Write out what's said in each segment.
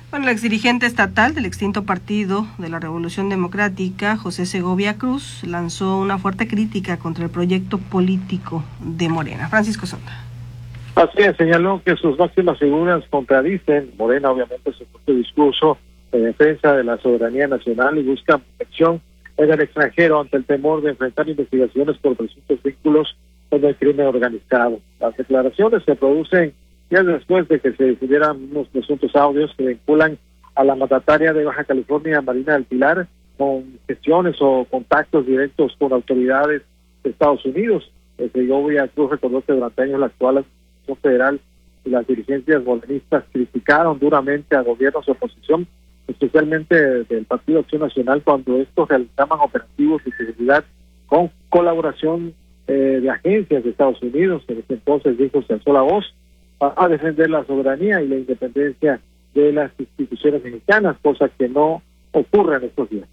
Bueno, el exdirigente estatal del extinto Partido de la Revolución Democrática, José Segovia Cruz, lanzó una fuerte crítica contra el proyecto político de Morena. Francisco Sonda. Así es, señaló que sus máximas figuras contradicen Morena, obviamente, su propio discurso de defensa de la soberanía nacional y busca protección en el extranjero ante el temor de enfrentar investigaciones por presuntos vínculos con el crimen organizado. Las declaraciones se producen días después de que se difundieran unos presuntos audios que vinculan a la mandataria de Baja California, Marina del Pilar, con gestiones o contactos directos con autoridades de Estados Unidos. Segovia Cruz recordó que durante años la actual administración federal y las dirigencias morenistas criticaron duramente a gobiernos de oposición, especialmente del Partido Acción Nacional, cuando estos realizaban operativos de seguridad con colaboración de agencias de Estados Unidos. En ese entonces dijo, se alzó la voz a defender la soberanía y la independencia de las instituciones mexicanas, cosa que no ocurre en estos días.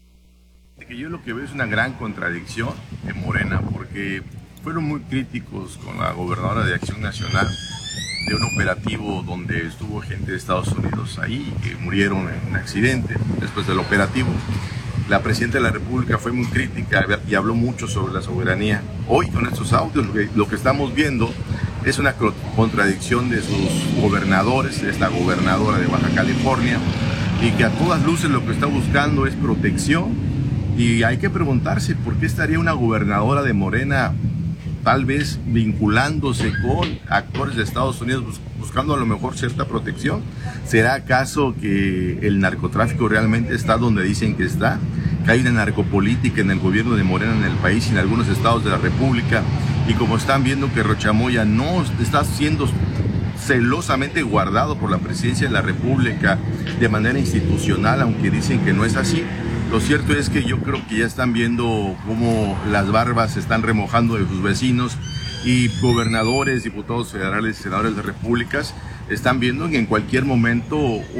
Que yo lo que veo es una gran contradicción en Morena, porque fueron muy críticos con la gobernadora de Acción Nacional de un operativo donde estuvo gente de Estados Unidos ahí que murieron en un accidente después del operativo. La presidenta de la República fue muy crítica y habló mucho sobre la soberanía. Hoy con estos audios lo que estamos viendo es una contradicción de sus gobernadores, de esta gobernadora de Baja California, y que a todas luces lo que está buscando es protección. Y hay que preguntarse por qué estaría una gobernadora de Morena tal vez vinculándose con actores de Estados Unidos buscando a lo mejor cierta protección. ¿Será acaso que el narcotráfico realmente está donde dicen que está? Que hay una narcopolítica en el gobierno de Morena en el país y en algunos estados de la República, y como están viendo que Rochamoya no está siendo celosamente guardado por la presidencia de la República de manera institucional, aunque dicen que no es así. Lo cierto es que yo creo que ya están viendo cómo las barbas se están remojando de sus vecinos, y gobernadores, diputados federales, senadores de repúblicas están viendo que en cualquier momento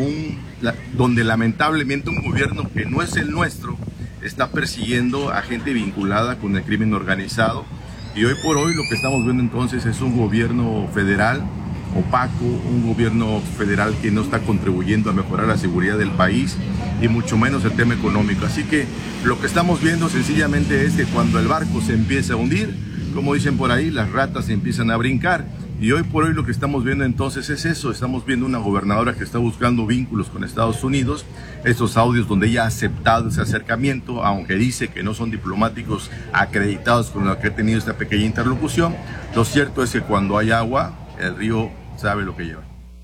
donde lamentablemente un gobierno que no es el nuestro está persiguiendo a gente vinculada con el crimen organizado. Y hoy por hoy lo que estamos viendo entonces es un gobierno federal opaco, un gobierno federal que no está contribuyendo a mejorar la seguridad del país y mucho menos el tema económico. Así que lo que estamos viendo sencillamente es que cuando el barco se empieza a hundir, como dicen por ahí, las ratas empiezan a brincar. Y hoy por hoy lo que estamos viendo entonces es eso. Estamos viendo una gobernadora que está buscando vínculos con Estados Unidos. Estos audios donde ella ha aceptado ese acercamiento, aunque dice que no son diplomáticos acreditados con los que ha tenido esta pequeña interlocución. Lo cierto es que cuando hay agua, el río sabe lo que lleva.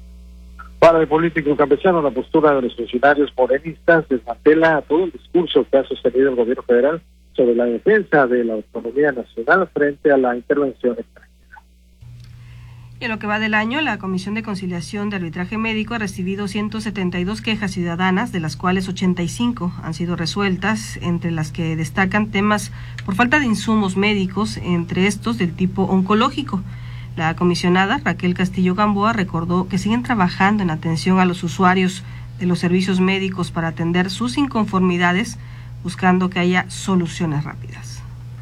Para el político campesino, la postura de los funcionarios morenistas desmantela todo el discurso que ha sostenido el gobierno federal sobre la defensa de la autonomía nacional frente a la intervención extranjera. En lo que va del año, la Comisión de Conciliación de Arbitraje Médico ha recibido 172 quejas ciudadanas, de las cuales 85 han sido resueltas, entre las que destacan temas por falta de insumos médicos, entre estos del tipo oncológico. La comisionada Raquel Castillo Gamboa recordó que siguen trabajando en atención a los usuarios de los servicios médicos para atender sus inconformidades, buscando que haya soluciones rápidas.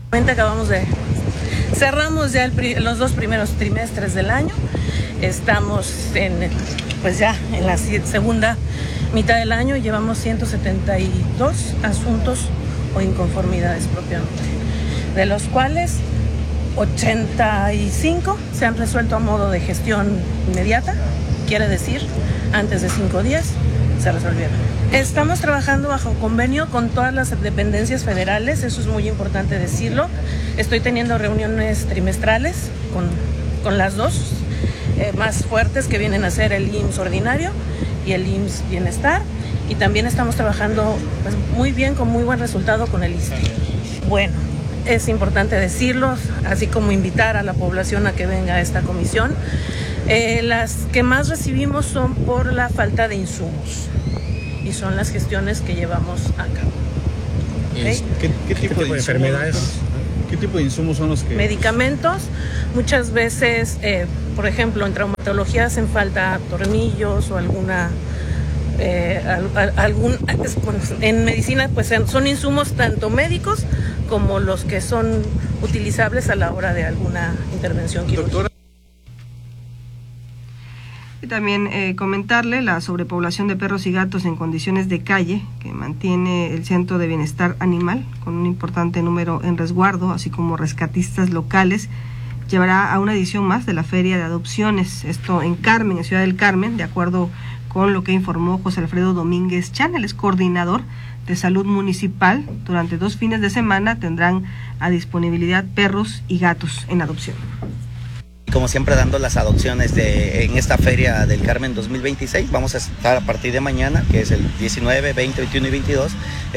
Cerramos ya los 2 primeros trimestres del año. Estamos en la segunda mitad del año y llevamos 172 asuntos o inconformidades propiamente, de los cuales 85 se han resuelto a modo de gestión inmediata, quiere decir, antes de 5 días se resolvieron. Estamos trabajando bajo convenio con todas las dependencias federales, eso es muy importante decirlo. Estoy teniendo reuniones trimestrales con las dos más fuertes, que vienen a ser el IMSS ordinario y el IMSS Bienestar, y también estamos trabajando muy bien, con muy buen resultado con el ISSSTE. Bueno, es importante decirlo, así como invitar a la población a que venga a esta comisión. Las que más recibimos son por la falta de insumos, y son las gestiones que llevamos a cabo. ¿Okay? ¿Qué tipo de enfermedades? ¿Qué tipo de insumos son los que...? Medicamentos, muchas veces, por ejemplo, en traumatología hacen falta tornillos o en medicina pues son insumos tanto médicos como los que son utilizables a la hora de alguna intervención quirúrgica. también comentarle la sobrepoblación de perros y gatos en condiciones de calle que mantiene el Centro de Bienestar Animal, con un importante número en resguardo, así como rescatistas locales, llevará a una edición más de la Feria de Adopciones, esto en Carmen, en Ciudad del Carmen, de acuerdo con lo que informó José Alfredo Domínguez Chan, el coordinador de Salud Municipal. Durante 2 fines de semana tendrán a disponibilidad perros y gatos en adopción. Como siempre, dando las adopciones en esta Feria del Carmen 2026. Vamos a estar a partir de mañana, que es el 19, 20, 21 y 22,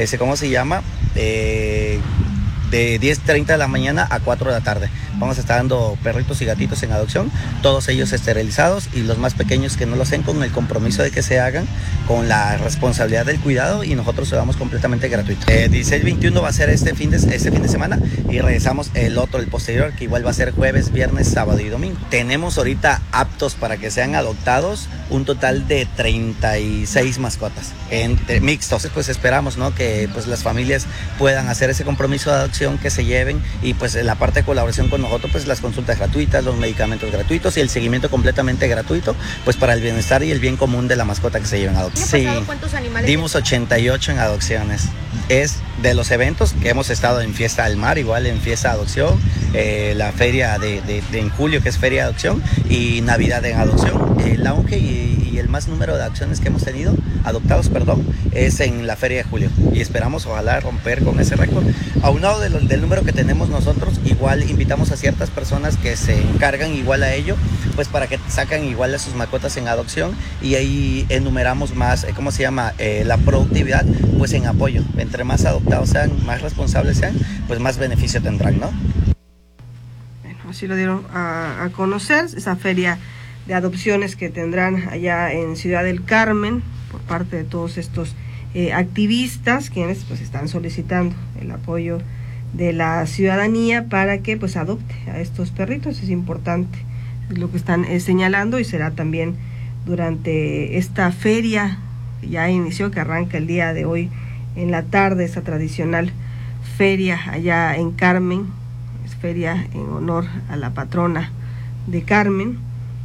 de 10:30 de la mañana a 4 de la tarde. Vamos a estar dando perritos y gatitos en adopción, todos ellos esterilizados, y los más pequeños que no lo hacen, con el compromiso de que se hagan con la responsabilidad del cuidado, y nosotros se damos completamente gratuito. 16-21 va a ser este fin de semana, y regresamos el posterior, que igual va a ser jueves, viernes, sábado y domingo. Tenemos ahorita aptos para que sean adoptados un total de 36 mascotas mixtos. Pues esperamos, ¿no?, que pues las familias puedan hacer ese compromiso de adopción, que se lleven, y pues en la parte de colaboración con nosotros, pues las consultas gratuitas, los medicamentos gratuitos y el seguimiento completamente gratuito, pues para el bienestar y el bien común de la mascota que se lleven a adopción. Sí, ¿cuántos animales? Dimos 88 en adopciones. Es de los eventos que hemos estado en Fiesta del Mar, igual en Fiesta de Adopción, la feria de en julio, que es Feria de Adopción, y Navidad en Adopción. El auge y el más número de adopciones que hemos tenido, adoptados, es en la Feria de Julio, y esperamos ojalá romper con ese récord. Aunado del número que tenemos nosotros, igual invitamos a ciertas personas que se encargan igual a ello, pues para que sacan igual a sus mascotas en adopción, y ahí enumeramos más, la productividad, pues en apoyo. Entre más adoptados sean, más responsables sean, pues más beneficio tendrán, ¿no? Bueno, así lo dieron a conocer, esa feria de adopciones que tendrán allá en Ciudad del Carmen por parte de todos estos activistas, quienes pues están solicitando el apoyo de la ciudadanía para que pues adopte a estos perritos. Es importante, es lo que están señalando, y será también durante esta feria que ya inició, que arranca el día de hoy en la tarde, esa tradicional feria allá en Carmen. Es feria en honor a la patrona de Carmen.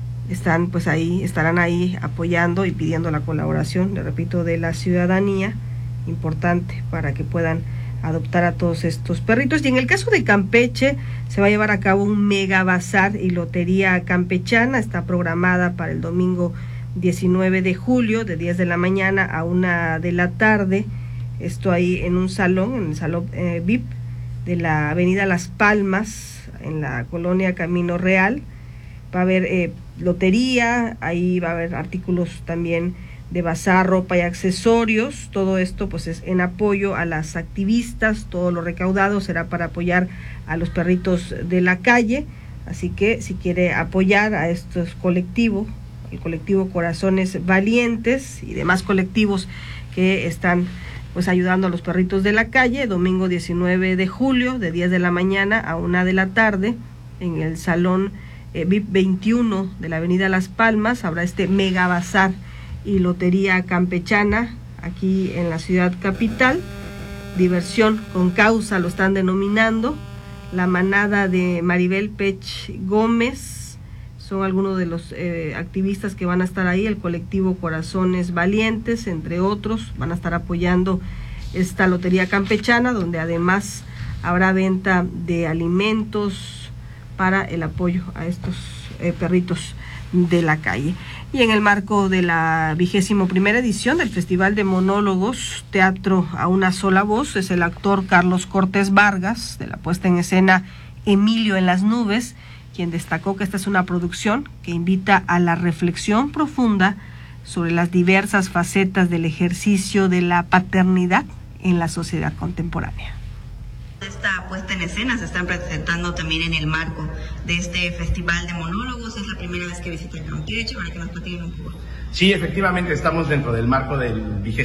Estarán ahí apoyando y pidiendo la colaboración, le repito, de la ciudadanía, importante para que puedan adoptar a todos estos perritos. Y en el caso de Campeche, se va a llevar a cabo un mega bazar y lotería campechana. Está programada para el domingo 19 de julio, de 10 de la mañana a 1 de la tarde. Esto ahí en un salón, en el salón VIP de la avenida Las Palmas, en la colonia Camino Real. Va a haber lotería, ahí va a haber artículos también de bazar, ropa y accesorios. Todo esto pues es en apoyo a las activistas. Todo lo recaudado será para apoyar a los perritos de la calle. Así que si quiere apoyar a estos colectivos, el colectivo Corazones Valientes y demás colectivos que están pues ayudando a los perritos de la calle, domingo 19 de julio, de 10 de la mañana a 1 de la tarde, en el salón VIP 21 de la avenida Las Palmas, habrá este mega bazar y lotería campechana aquí en la ciudad capital. Diversión con causa lo están denominando. La manada de Maribel Pech Gómez son algunos de los activistas que van a estar ahí. El colectivo Corazones Valientes, entre otros, van a estar apoyando esta lotería campechana, donde además habrá venta de alimentos para el apoyo a estos perritos de la calle. Y en el marco de la 21ª edición del Festival de Monólogos, Teatro a una sola voz, es el actor Carlos Cortés Vargas, de la puesta en escena Emilio en las nubes, quien destacó que esta es una producción que invita a la reflexión profunda sobre las diversas facetas del ejercicio de la paternidad en la sociedad contemporánea. Esta puesta en escena se están presentando también en el marco de este Festival de Monólogos. Es la primera vez que visitan Campeche, para que nos platiquen un poco. Sí, efectivamente, estamos dentro del marco del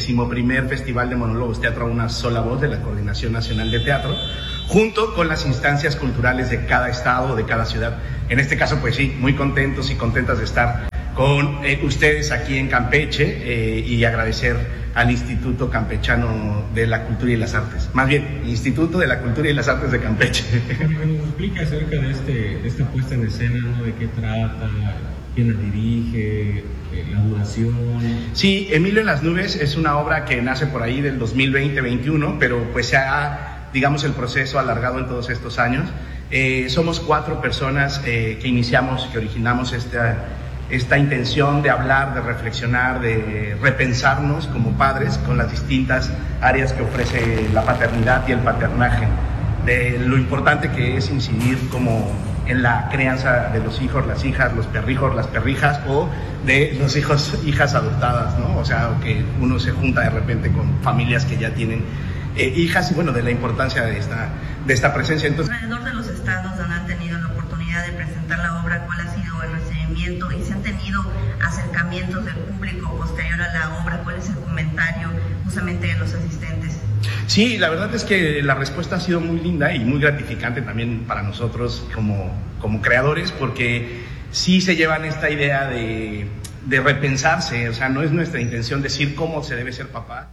21º Festival de Monólogos Teatro a una sola voz de la Coordinación Nacional de Teatro, junto con las instancias culturales de cada estado, de cada ciudad. En este caso, pues sí, muy contentos y contentas de estar con ustedes aquí en Campeche y agradecer al Instituto Campechano de la Cultura y las Artes. Más bien, Instituto de la Cultura y las Artes de Campeche. ¿Nos explica acerca de esta puesta en escena, ¿no? ¿De qué trata? ¿Quién la dirige? ¿La duración? Sí, Emilio en las Nubes es una obra que nace por ahí del 2020-21, pero pues se ha, digamos, el proceso alargado en todos estos años. Somos 4 personas que iniciamos, que originamos esta intención de hablar, de reflexionar, de repensarnos como padres con las distintas áreas que ofrece la paternidad y el paternaje, de lo importante que es incidir como en la crianza de los hijos, las hijas, los perrijos, las perrijas, o de los hijos, hijas adoptadas, ¿no? O sea, que uno se junta de repente con familias que ya tienen hijas, y bueno, de la importancia de esta presencia. Entonces, alrededor de los estados donde han tenido la oportunidad de presentar la obra, ¿cuál ha sido el recibimiento? ¿Y si han tenido acercamientos del público posterior a la obra? ¿Cuál es el comentario justamente de los asistentes? Sí, la verdad es que la respuesta ha sido muy linda y muy gratificante también para nosotros como creadores, porque sí se llevan esta idea de repensarse. O sea, no es nuestra intención decir cómo se debe ser papá.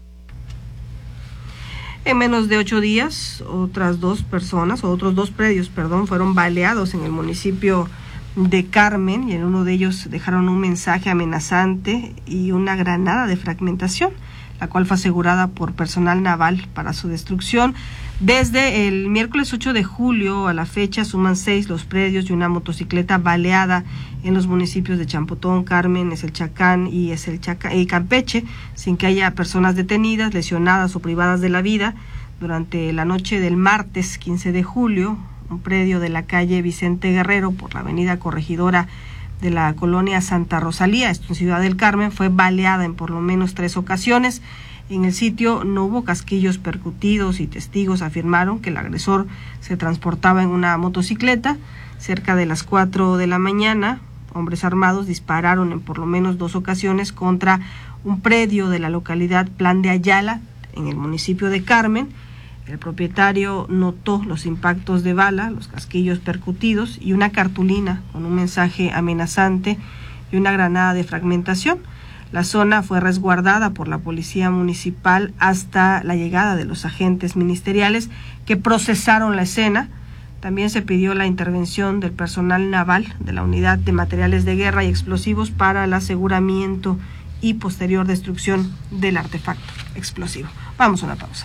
En menos de 8 días, otros 2 predios, fueron baleados en el municipio de Carmen, y en uno de ellos dejaron un mensaje amenazante y una granada de fragmentación, la cual fue asegurada por personal naval para su destrucción. Desde el miércoles 8 de julio a la fecha suman 6 los predios y una motocicleta baleada en los municipios de Champotón, Carmen, Eselchacán y Campeche, sin que haya personas detenidas, lesionadas o privadas de la vida. Durante la noche del martes 15 de julio, un predio de la calle Vicente Guerrero por la avenida Corregidora de la colonia Santa Rosalía, esto en Ciudad del Carmen, fue baleada en por lo menos 3 ocasiones. En el sitio no hubo casquillos percutidos y testigos afirmaron que el agresor se transportaba en una motocicleta. Cerca de las 4 de la mañana, hombres armados dispararon en por lo menos 2 ocasiones contra un predio de la localidad Plan de Ayala, en el municipio de Carmen. El propietario notó los impactos de bala, los casquillos percutidos y una cartulina con un mensaje amenazante y una granada de fragmentación. La zona fue resguardada por la policía municipal hasta la llegada de los agentes ministeriales que procesaron la escena. También se pidió la intervención del personal naval de la Unidad de Materiales de Guerra y Explosivos para el aseguramiento y posterior destrucción del artefacto explosivo. Vamos a una pausa.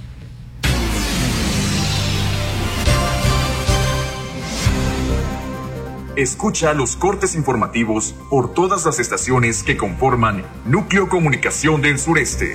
Escucha los cortes informativos por todas las estaciones que conforman Núcleo Comunicación del Sureste.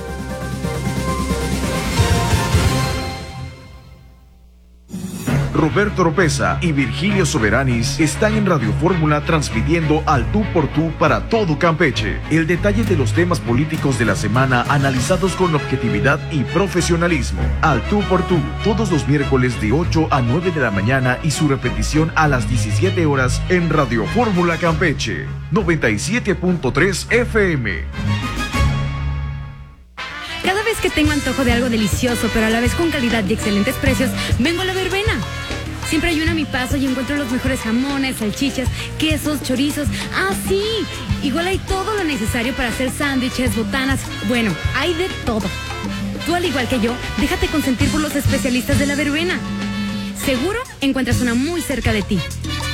Roberto Oropeza y Virgilio Soberanis están en Radio Fórmula transmitiendo al tú por tú para todo Campeche. El detalle de los temas políticos de la semana analizados con objetividad y profesionalismo. Al tú por tú, todos los miércoles de 8 a 9 de la mañana y su repetición a las 17 horas en Radio Fórmula Campeche, 97.3 FM. Cada vez que tengo antojo de algo delicioso, pero a la vez con calidad y excelentes precios, vengo a La Verbena. Siempre hay una a mi paso y encuentro los mejores jamones, salchichas, quesos, chorizos. ¡Ah, sí! Igual hay todo lo necesario para hacer sándwiches, botanas. Bueno, hay de todo. Tú, al igual que yo, déjate consentir por los especialistas de La Verbena. Seguro encuentras una muy cerca de ti.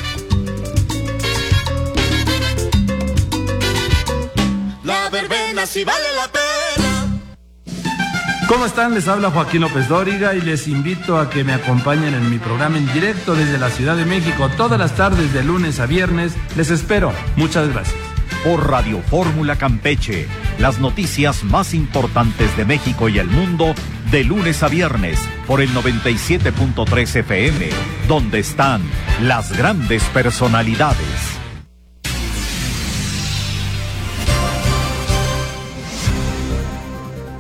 La Verbena sí vale la pena. ¿Cómo están? Les habla Joaquín López Dóriga y les invito a que me acompañen en mi programa en directo desde la Ciudad de México todas las tardes de lunes a viernes. Les espero. Muchas gracias. Por Radio Fórmula Campeche, las noticias más importantes de México y el mundo de lunes a viernes por el 97.3 FM, donde están las grandes personalidades.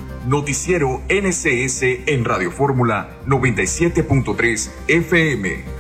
Noticiero NCS en Radio Fórmula 97.3 FM.